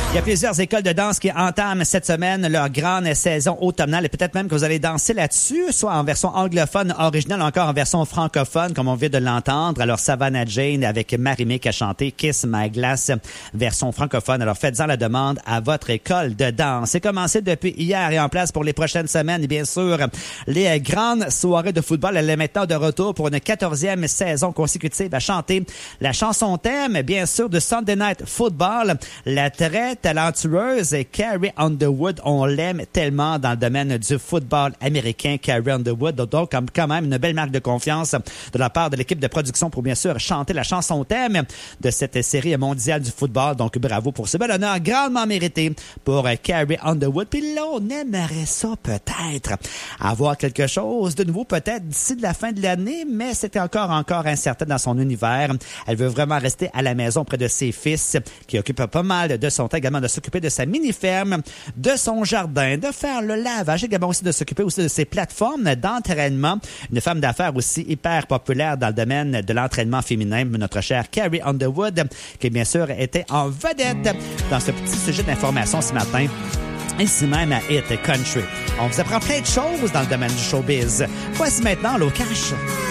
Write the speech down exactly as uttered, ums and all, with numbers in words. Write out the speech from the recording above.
Il y a plusieurs écoles de danse qui entament cette semaine leur grande saison automnale et peut-être même que vous allez danser là-dessus, soit en version anglophone originale, encore en version francophone, comme on vient de l'entendre. Alors, Savannah Jane avec Marie-Mé qui a chanté Kiss My Glass, version francophone. Alors, faites-en la demande à votre école de danse. C'est commencé depuis hier et en place pour les prochaines semaines. Et bien sûr, les grandes soirées de football, elle est maintenant de retour pour une quatorzième saison consécutive à chanter la chanson thème, bien sûr, de Sunday Night Football, la très talentueuse Carrie Underwood. On l'aime tellement dans le domaine du football américain, Carrie Underwood. Donc, quand même, une belle marque de confiance de la part de l'équipe de production pour, bien sûr, chanter la chanson thème de cette série mondiale du football. Donc, bravo pour ce bel honneur grandement mérité pour Carrie Underwood. Puis là, on aimerait ça peut-être avoir quelque chose de nouveau, peut-être d'ici de la fin de l'année, mais c'était encore, encore incertain dans son univers. Elle veut vraiment rester à la maison près de ses fils qui occupent pas mal de son temps, également de s'occuper de sa mini-ferme, de son jardin, de faire le lavage, également aussi de s'occuper aussi de ses plateformes d'entraînement. Une femme d'affaires aussi hyper populaire dans le domaine de l'entraînement féminin, notre chère Carrie Underwood, qui bien sûr était en vedette dans ce petit sujet d'information ce matin. Ici même à Hit Country. On vous apprend plein de choses dans le domaine du showbiz. Voici maintenant l'O Cash.